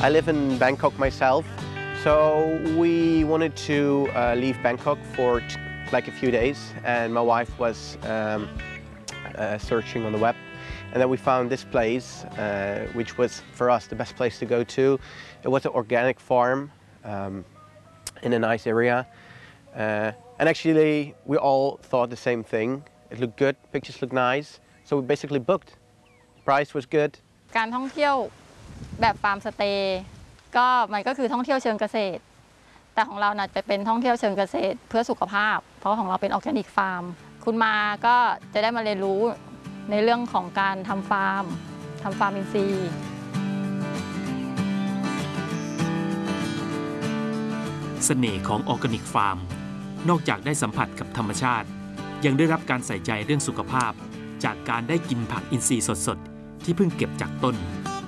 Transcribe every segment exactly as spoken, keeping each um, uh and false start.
I live in Bangkok myself, so we wanted to uh, leave Bangkok for like a few days, and my wife was um, uh, searching on the web, and then we found this place, uh, which was for us the best place to go to. It was an organic farm um, in a nice area, uh, and actually we all thought the same thing. It looked good, pictures looked nice, so we basically booked. Price was good. การท่องเที่ยวแบบฟาร์มสเตย์ก็มันก็คือท่องเที่ยวเชิงเกษตรแต่ของเราน่ะจะเป็นท่องเที่ยวเชิงเกษตรเพื่อสุขภาพเพราะของเราเป็นออร์แกนิกฟาร์มคุณมาก็จะได้มาเรียนรู้ในเรื่องของการทำฟาร์มทำฟาร์มอินทรีย์เสน่ห์ของออร์แกนิกฟาร์มนอกจากได้สัมผัสกับธรรมชาติยังได้รับการใส่ใจเรื่องสุขภาพจากการได้กินผักอินทรีย์สดๆที่เพิ่งเก็บจากต้น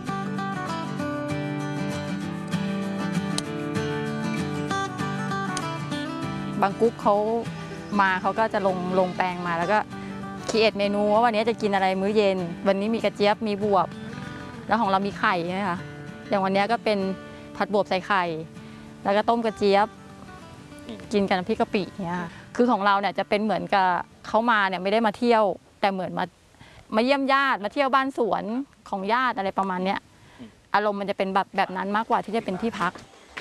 บางกุ๊กเขามาเขาก็จะลงลงแปลงมาแล้วก็คิดเอทเมนูว่าวันนี้จะกินอะไรมื้อเย็นวันนี้มีกระเจี๊ยบมีบวบแล้วของเรามีไข่ใช่ไหมคะอย่างวันนี้ก็เป็นผัดบวบใส่ไข่แล้วก็ต้มกระเจี๊ยบกินกับน้ำพริกกะปิเนี่ยคือของเราเนี่ยจะเป็นเหมือนกับเขามาเนี่ยไม่ได้มาเที่ยวแต่เหมือนมามาเยี่ยมญาติมาเที่ยวบ้านสวนของญาติอะไรประมาณเนี้ยอารมณ์มันจะเป็นแบบแบบนั้นมากกว่าที่จะเป็นที่พัก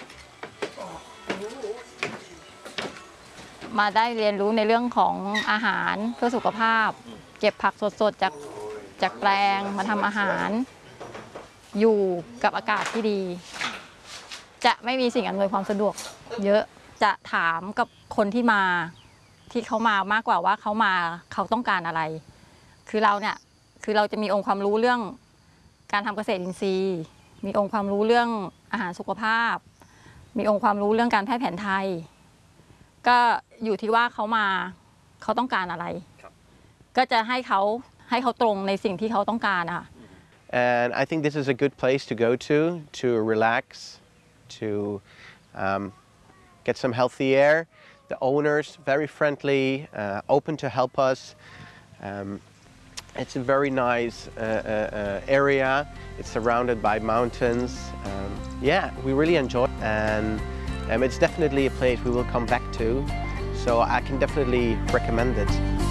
มาได้เรียนรู้ในเรื่องของอาหารเพื่อสุขภาพเก็บผักสดๆจากจากแปลงมาทำอาหารอยู่กับอากาศที่ดีจะไม่มีสิ่งอำนวยความสะดวกเยอะจะถามกับคนที่มาที่เขามามากกว่าว่าเขามาเขาต้องการอะไรคือเราเนี่ยคือเราจะมีองค์ความรู้เรื่องการทำเกษตรอินทรีย์มีองค์ความรู้เรื่องอาหารสุขภาพมีองค์ความรู้เรื่องการแพทย์แผนไทยก็อยู่ที่ว่าเขามาเขาต้องการอะไรก็จะให้เขาให้เขาตรงในสิ่งที่เขาต้องการอ่ะ And I think this is a good place to go to to relax, to um, get some healthy air. The owners very friendly, uh, open to help us. Um, it's a very nice uh, uh, area. It's surrounded by mountains. Um, yeah, we really enjoy it. And Um, it's definitely a place we will come back to, so I can definitely recommend it.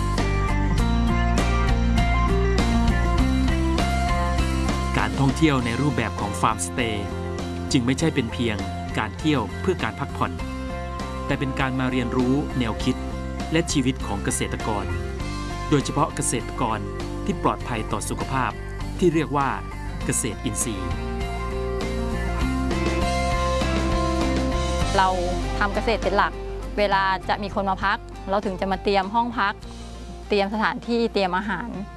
การท่องเที่ยวในรูปแบบของฟาร์มสเตย์จึงไม่ใช่เป็นเพียงการเที่ยวเพื่อการพักผ่อนแต่เป็นการมาเรียนรู้แนวคิดและชีวิตของเกษตรกรโดยเฉพาะเกษตรกรที่ปลอดภัยต่อสุขภาพที่เรียกว่าเกษตรอินทรีย์เราทำเกษตรเป็นหลักเวลาจะมีคนมาพักเราถึงจะมาเตรียมห้องพักเตรียมสถานที่เตรียมอาหาร